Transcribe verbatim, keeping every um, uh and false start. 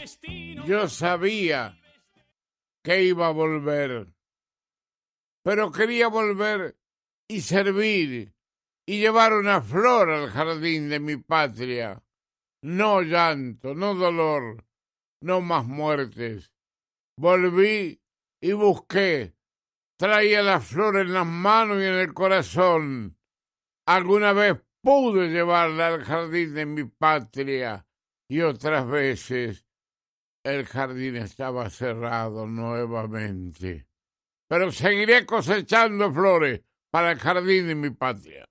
Yo sabía que iba a volver, pero quería volver y servir y llevar una flor al jardín de mi patria. No llanto, no dolor, no más muertes. Volví y busqué, traía la flor en las manos y en el corazón. Alguna vez pude llevarla al jardín de mi patria y otras veces el jardín estaba cerrado nuevamente. Pero seguiré cosechando flores para el jardín de mi patria.